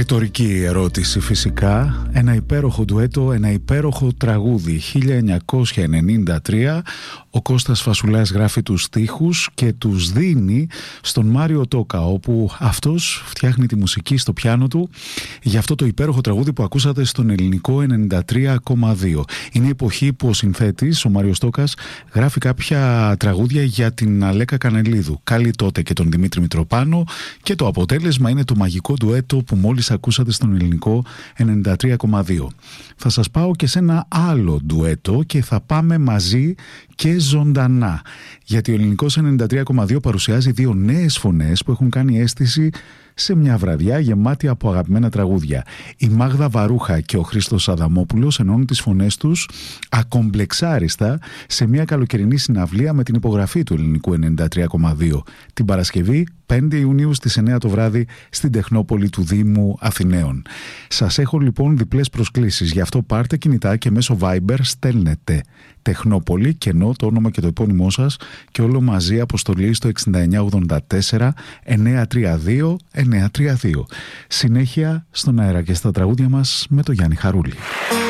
Ρητορική ερώτηση φυσικά. Ένα υπέροχο ντουέτο, ένα υπέροχο τραγούδι. 1993 ο Κώστας Φασουλάς γράφει τους στίχους και τους δίνει στον Μάριο Τόκα, όπου αυτός φτιάχνει τη μουσική στο πιάνο του για αυτό το υπέροχο τραγούδι που ακούσατε στον ελληνικό 93,2. Είναι η εποχή που ο συνθέτης, ο Μάριος Τόκας, γράφει κάποια τραγούδια για την Αλέκα Κανελίδου. Καλεί τότε και τον Δημήτρη Μητροπάνο και το αποτέλεσμα είναι το μαγικό ντουέτο που μόλις ακούσατε στον ελληνικό 93,2. Θα σας πάω και σε ένα άλλο ντουέτο και θα πάμε μαζί και ζωντανά, γιατί ο ελληνικός 93,2 παρουσιάζει δύο νέες φωνές που έχουν κάνει αίσθηση σε μια βραδιά γεμάτη από αγαπημένα τραγούδια. Η Μάγδα Βαρούχα και ο Χρήστος Αδαμόπουλος ενώνουν τις φωνές τους ακομπλεξάριστα σε μια καλοκαιρινή συναυλία με την υπογραφή του ελληνικού 93,2 την Παρασκευή 5 Ιουνίου στις 9 το βράδυ στην Τεχνόπολη του Δήμου Αθηναίων. Σας έχω λοιπόν διπλές προσκλήσεις, γι' αυτό πάρτε κινητά και μέσω Viber στέλνετε Τεχνόπολη, κενό το όνομα και το επώνυμό σας και όλο μαζί αποστολή στο 6984 932 932. Συνέχεια στον αέρα και στα τραγούδια μας με τον Γιάννη Χαρούλη.